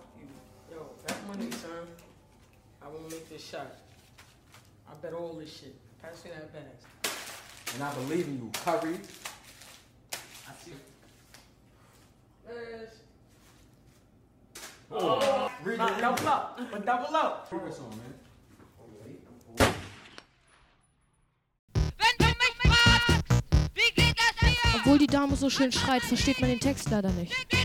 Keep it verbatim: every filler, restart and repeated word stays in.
you. Yo, that money, son. I won't make this shot. I bet all this shit. Pass me that bag. And I believe in you, Curry. I see. Yes. Oh, read Nah, it. double up. But double up. Bring this on, man. Obwohl die Dame so schön schreit, versteht man den Text leider nicht.